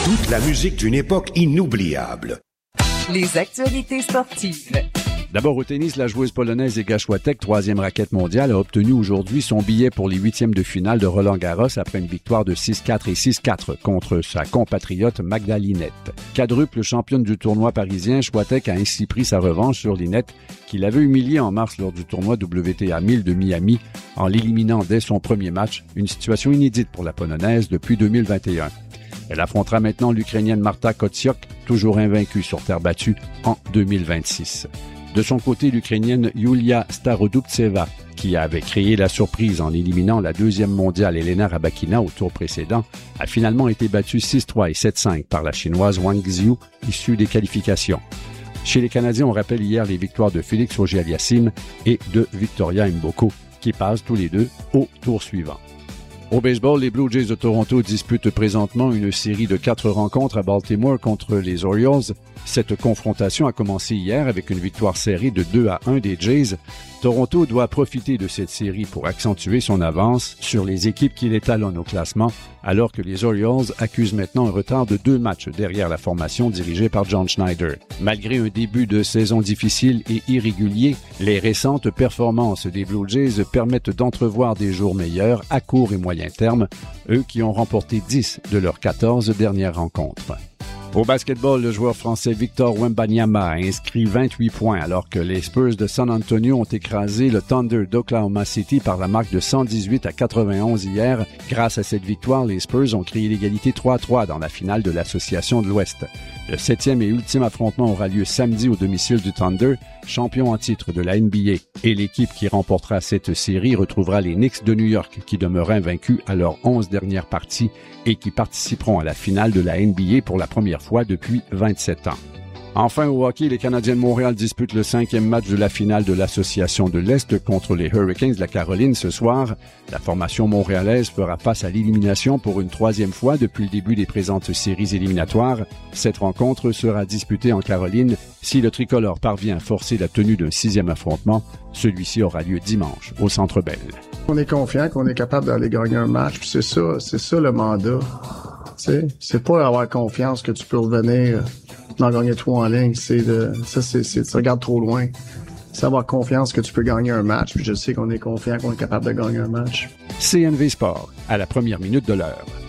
Toute la musique d'une époque inoubliable. Les actualités sportives. D'abord au tennis, la joueuse polonaise Iga Świątek, 3e raquette mondiale, a obtenu aujourd'hui son billet pour les 8e de finale de Roland-Garros après une victoire de 6-4 et 6-4 contre sa compatriote Magda Linette. Quadruple championne du tournoi parisien, Świątek a ainsi pris sa revanche sur Linette, qui l'avait humiliée en mars lors du tournoi WTA 1000 de Miami en l'éliminant dès son premier match, une situation inédite pour la Polonaise depuis 2021. Elle affrontera maintenant l'Ukrainienne Marta Kotsiuk, toujours invaincue sur terre battue en 2026. De son côté, l'Ukrainienne Yulia Starodubtseva, qui avait créé la surprise en éliminant la 2e mondiale Elena Rybakina au tour précédent, a finalement été battue 6-3 et 7-5 par la Chinoise Wang Xiu, issue des qualifications. Chez les Canadiens, on rappelle hier les victoires de Félix Auger-Aliassime et de Victoria Mboko, qui passent tous les deux au tour suivant. Au baseball, les Blue Jays de Toronto disputent présentement une série de 4 rencontres à Baltimore contre les Orioles. Cette confrontation a commencé hier avec une victoire serrée de 2-1 des Jays. Toronto doit profiter de cette série pour accentuer son avance sur les équipes qui l'étalonnent au classement, alors que les Orioles accusent maintenant un retard de 2 matchs derrière la formation dirigée par John Schneider. Malgré un début de saison difficile et irrégulier, les récentes performances des Blue Jays permettent d'entrevoir des jours meilleurs à court et moyen terme, eux qui ont remporté 10 de leurs 14 dernières rencontres. Au basketball, le joueur français Victor Wembanyama a inscrit 28 points alors que les Spurs de San Antonio ont écrasé le Thunder d'Oklahoma City par la marque de 118-91 hier. Grâce à cette victoire, les Spurs ont créé l'égalité 3-3 dans la finale de l'Association de l'Ouest. Le 7e et ultime affrontement aura lieu samedi au domicile du Thunder, champion en titre de la NBA. Et l'équipe qui remportera cette série retrouvera les Knicks de New York qui demeurent invaincus à leurs 11 dernières parties et qui participeront à la finale de la NBA pour la première fois depuis 27 ans. Enfin, au hockey, les Canadiens de Montréal disputent le 5e match de la finale de l'Association de l'Est contre les Hurricanes de la Caroline ce soir. La formation montréalaise fera face à l'élimination pour une 3e fois depuis le début des présentes séries éliminatoires. Cette rencontre sera disputée en Caroline. Si le tricolore parvient à forcer la tenue d'un 6e affrontement, celui-ci aura lieu dimanche au Centre Bell. On est confiant qu'on est capable d'aller gagner un match, puis c'est ça le mandat. T'sais, c'est pas avoir confiance que tu peux revenir d'en gagner 3 en ligne, tu regardes trop loin. C'est avoir confiance que tu peux gagner un match, puis je sais qu'on est confiant qu'on est capable de gagner un match. CNV Sport, à la première minute de l'heure.